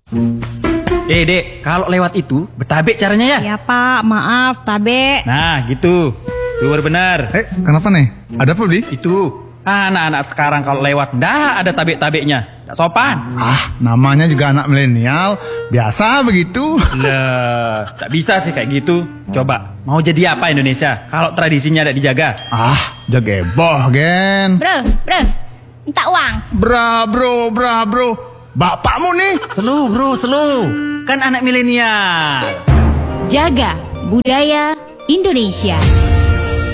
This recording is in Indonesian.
Dek, kalau lewat itu betabek caranya ya? Ya Pak, maaf, tabe. Nah, gitu. Tuh baru benar. Kenapa nih? Ada apa, Bli? Itu. Anak-anak sekarang kalau lewat, dah ada tabek-tabeknya. Tak sopan. Namanya juga anak milenial. Biasa begitu. Lah, tak bisa sih kayak gitu. Coba, mau jadi apa Indonesia kalau tradisinya tidak dijaga? Jageboh, Gen. Bro, minta uang. Bro. Bapakmu nih. Selu bro, selu. Kan anak milenial. Jaga budaya Indonesia.